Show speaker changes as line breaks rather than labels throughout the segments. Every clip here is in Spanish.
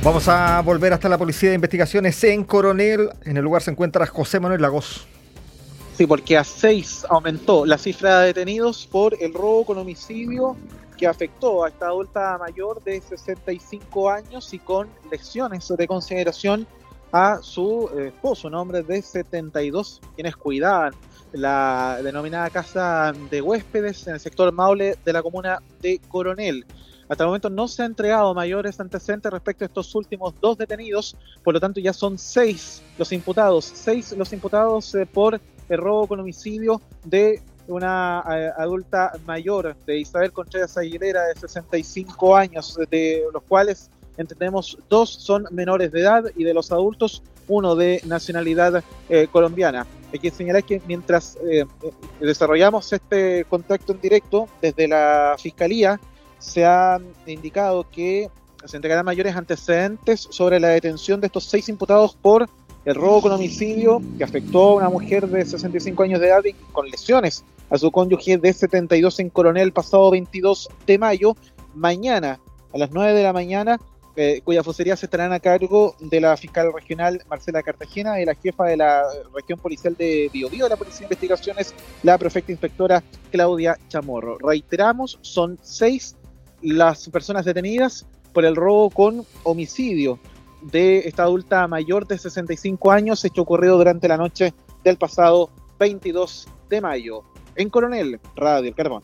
Vamos a volver hasta la Policía de Investigaciones en Coronel. En el lugar se encuentra José Manuel Lagos.
Sí, porque a 6 aumentó la cifra de detenidos por el robo con homicidio que afectó a esta adulta mayor de 65 años y con lesiones de consideración a su esposo, un hombre de 72, quienes cuidaban la denominada casa de huéspedes en el sector Maule de la comuna de Coronel. Hasta el momento no se han entregado mayores antecedentes respecto a estos últimos 2 detenidos, por lo tanto ya son 6 los imputados por el robo con homicidio de una adulta mayor, de Isabel Contreras Aguilera, de 65 años, de los cuales entendemos 2 son menores de edad y de los adultos 1 de nacionalidad colombiana. Hay que señalar que mientras desarrollamos este contacto en directo desde la Fiscalía, se ha indicado que se entregarán mayores antecedentes sobre la detención de estos 6 imputados por el robo con homicidio que afectó a una mujer de 65 años de edad y con lesiones a su cónyuge de 72 en Coronel pasado 22 de mayo. Mañana a las 9 de la mañana, cuyas vocerías estarán a cargo de la fiscal regional Marcela Cartagena y la jefa de la región policial de Biobío de la Policía de Investigaciones, la prefecta inspectora Claudia Chamorro. Reiteramos, son 6 las personas detenidas por el robo con homicidio de esta adulta mayor de 65 años, hecho ocurrido durante la noche del pasado 22 de mayo. En Coronel, Radio El Carbón.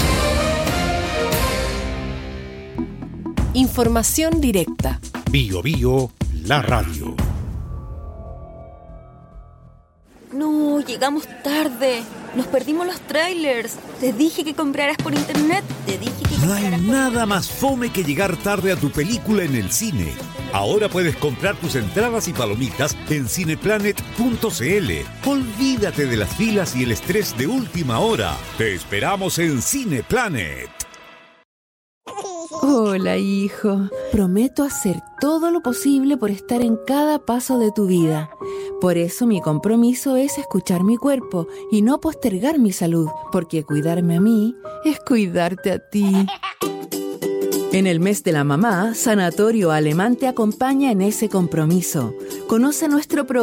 Información directa.
Biobío, la radio.
No, llegamos tarde. Nos perdimos los trailers. Te dije que compraras por internet.
No hay nada más fome que llegar tarde a tu película en el cine. Ahora puedes comprar tus entradas y palomitas en cineplanet.cl. Olvídate de las filas y el estrés de última hora. Te esperamos en Cineplanet.
Hola, hijo. Prometo hacer todo lo posible por estar en cada paso de tu vida. Por eso mi compromiso es escuchar mi cuerpo y no postergar mi salud, porque cuidarme a mí es cuidarte a ti. En el mes de la mamá, Sanatorio Alemán te acompaña en ese compromiso. Conoce nuestro programa